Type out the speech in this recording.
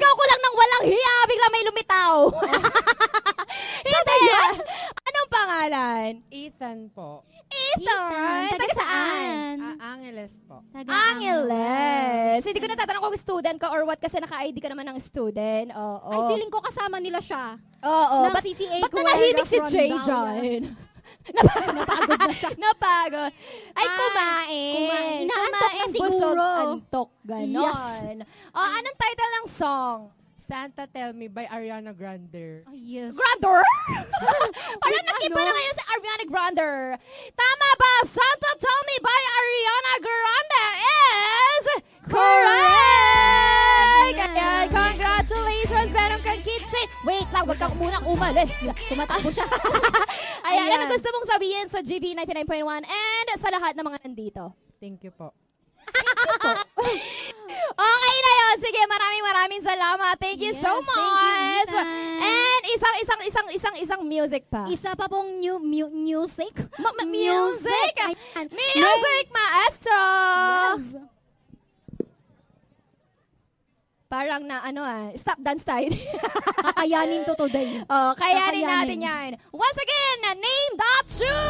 Sinisigaw ko lang ng walang hiya, bigla may lumitaw. Hindi. Anong pangalan? Ethan po. Ethan. Taga saan? Angeles po. Angeles. Hindi ko natatanong kung student ka or what kasi naka-ID ka naman ng student. Oo. Ay, feeling ko kasama nila siya. Oo. Ng CCA Ba't ko, nanahimik si rough Jay rundown. dyan? Napagod na siya. Napagod. Ay, kumain. Inaantok na siguro. Busog, antok. Ganon. Oh, anong title ng song? Santa Tell Me by Ariana Grande. Oh, yes. Grander? Parang nakiba na ngayon si Ariana Grande. Tama ba? Santa Tell Me by Ariana Grande is correct! Ayan, congratulations! Meron kang keychain. Wait lang, wag kang munang umalis. Tumatakbo siya. Ayan, ano gusto mong sabihin sa GB 99.1 and sa lahat ng mga nandito? Thank you po. Okay na yun. Sige, maraming salamat. Thank you so Yes, thank you, much. Ethan. And isang music pa. Isa pa pong music. Music! Ayan. Music, maestro! Yes. Parang na stop dance tayo. Kakayanin to today. Oh, kayanin natin Kakayanin. yan. Once again, name that tune!